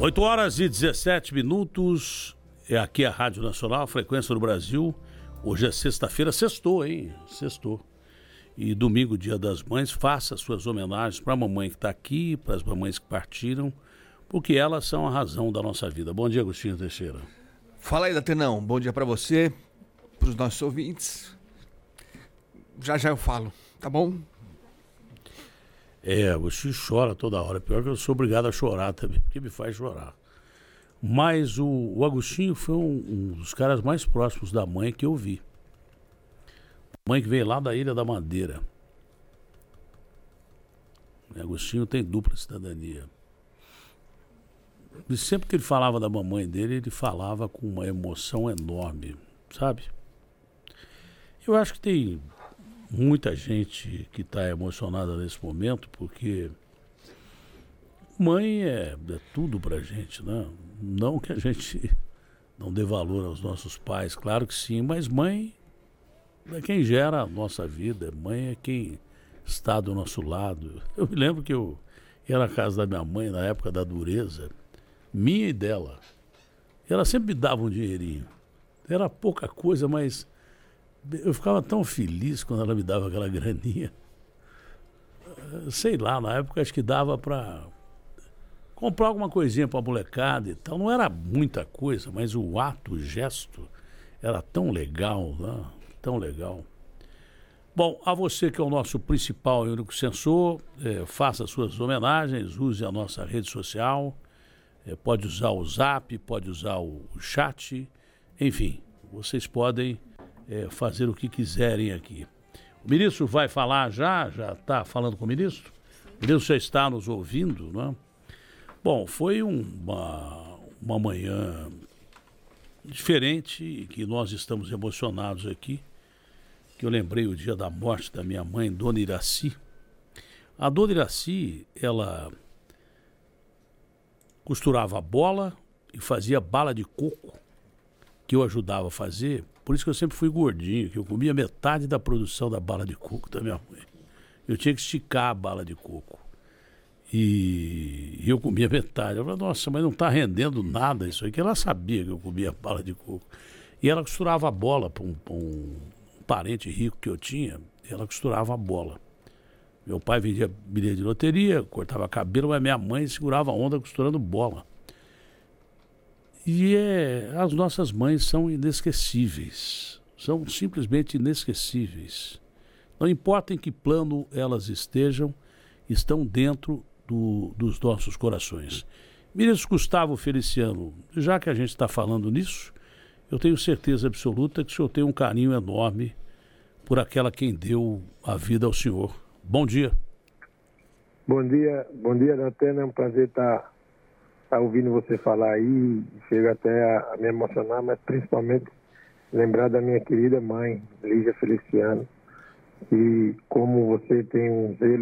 8h17, é aqui a Rádio Nacional, a Frequência do Brasil. Hoje é sexta-feira, sextou, hein? Sextou. E domingo, Dia das Mães, faça suas homenagens para a mamãe que está aqui, para as mamães que partiram, porque elas são a razão da nossa vida. Bom dia, Agostinho Teixeira. Fala aí, Datenão. Bom dia para você, para os nossos ouvintes. Já eu falo, tá bom? Agostinho chora toda hora. Pior que eu sou obrigado a chorar também, porque me faz chorar. Mas o Agostinho foi um dos caras mais próximos da mãe que eu vi. Mãe que veio lá da Ilha da Madeira. O Agostinho tem dupla cidadania. E sempre que ele falava da mamãe dele, ele falava com uma emoção enorme, sabe? Eu acho que tem muita gente que está emocionada nesse momento, porque mãe é tudo pra gente, né? Não que a gente não dê valor aos nossos pais, claro que sim, mas mãe é quem gera a nossa vida, mãe é quem está do nosso lado. Eu me lembro que eu ia na casa da minha mãe, na época da dureza, minha e dela. Ela sempre me dava um dinheirinho. Era pouca coisa, mas eu ficava tão feliz quando ela me dava aquela graninha. Sei lá, na época acho que dava para comprar alguma coisinha para a molecada e tal. Não era muita coisa, mas o ato, o gesto era tão legal, né? Tão legal. Bom, a você que é o nosso principal e único censor, faça suas homenagens, use a nossa rede social, pode usar o Zap, pode usar o chat, enfim, vocês podem fazer o que quiserem aqui. O ministro vai falar já está falando com o ministro? O ministro já está nos ouvindo, não é? Bom, foi uma manhã diferente, que nós estamos emocionados aqui, que eu lembrei o dia da morte da minha mãe, Dona Iraci. A Dona Iraci, ela costurava bola e fazia bala de coco, que eu ajudava a fazer. Por isso que eu sempre fui gordinho, que eu comia metade da produção da bala de coco da minha mãe. Eu tinha que esticar a bala de coco. E eu comia metade. Eu falei, nossa, mas não está rendendo nada isso aí, que ela sabia que eu comia bala de coco. E ela costurava a bola para um parente rico que eu tinha, ela costurava a bola. Meu pai vendia bilhete de loteria, cortava cabelo, mas minha mãe segurava a onda costurando bola. E as nossas mães são inesquecíveis, são simplesmente inesquecíveis. Não importa em que plano elas estejam dentro dos nossos corações. Ministro Gustavo Feliciano, já que a gente está falando nisso, eu tenho certeza absoluta que o senhor tem um carinho enorme por aquela quem deu a vida ao senhor. Bom dia. Bom dia, Datena, é um prazer estar ouvindo você falar aí, chega até a me emocionar, mas principalmente lembrar da minha querida mãe, Lígia Feliciano, e como você tem um zelo